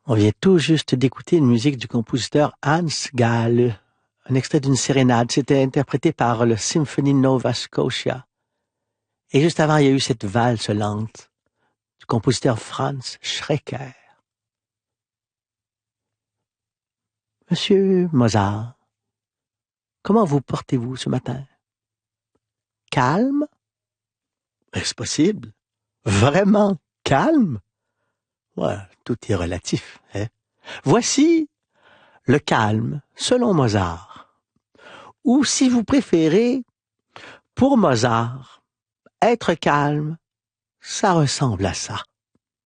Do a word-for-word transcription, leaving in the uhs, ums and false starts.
On vient tout juste d'écouter une musique du compositeur Hans Gale, un extrait d'une sérénade. C'était interprété par le Symphony Nova Scotia. Et juste avant, il y a eu cette valse lente du compositeur Franz Schreker. Monsieur Mozart, comment vous portez-vous ce matin? Calme? Est-ce possible? Vraiment calme? Ouais, tout est relatif, hein? Voici le calme selon Mozart. Ou si vous préférez, pour Mozart, être calme, ça ressemble à ça.